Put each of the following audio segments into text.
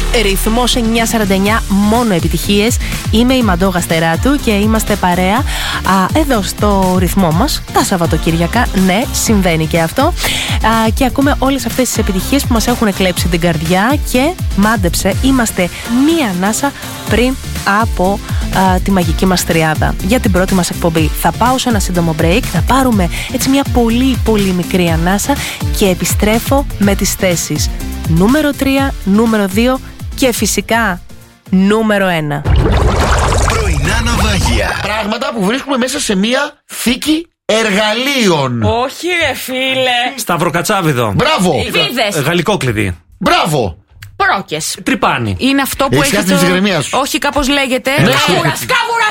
Ρυθμός 949, μόνο επιτυχίες. Είμαι η Μαντώ Γαστεράτου και είμαστε παρέα εδώ στο ρυθμό μας τα Σαββατοκύριακα. Ναι, συμβαίνει και αυτό. Και ακούμε όλες αυτές τις επιτυχίες που μας έχουν κλέψει την καρδιά. Και μάντεψε, είμαστε μία ανάσα πριν από τη μαγική μας τριάδα για την πρώτη μας εκπομπή. Θα πάω σε ένα σύντομο break, θα πάρουμε έτσι μια πολύ μικρή ανάσα και επιστρέφω με τις θέσεις νούμερο 3, νούμερο 2 και φυσικά νούμερο 1. Πρωινά ναυάγια. Πράγματα που βρίσκουμε μέσα σε μια θήκη εργαλείων. Όχι ρε φίλε. Σταυροκατσάβιδο. Μπράβο. Βίδες. Γαλλικό κλειδί. Μπράβο. Πρόκες. Τρυπάνι. Είναι αυτό που Έχεις έχει χάσει την ψυχραιμία σου. Όχι, κάπως λέγεται. Σκάβουρας.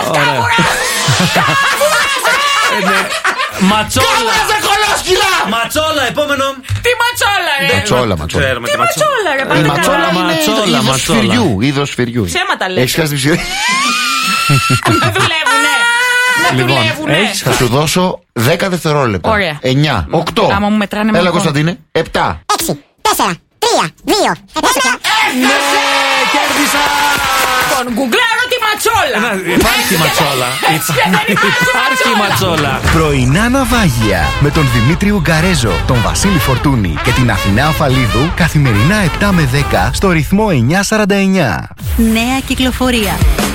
Ματσόλα. Κολόσκυλα. Ματσόλα, επόμενο. Τι ματσόλα ρε. Ματσόλα. Τι ματσόλα ρε. Η ματσόλα είναι ματσόλα, είδος ματσόλα. σφυριού. Είδος σφυριού. Ψέματα λέτε. Έχεις χάσει την ψυχραιμία. Δεν δουλεύουνε. Δεν δουλεύουνε. Θα σου δώσω 10 δευτερόλεπτα. Ωραία. 9, 8. Άμα μου μετράνε με Έλα οκτώ. Κωνσταντίνε. 7. 6, 4, 3, 2, 1. Κέρδισα. Τον γκουγκλάρω τη ματσόλα. Υπάρχει ματσόλα. Υπάρχει ματσόλα. Πρωινά ναυάγια με τον Δημήτρη Ουγκαρέζο, τον Βασίλη Φορτούνη και την Αθηνά Αφαλίδου καθημερινά 7 με 10 στο ρυθμό 949. Νέα κυκλοφορία.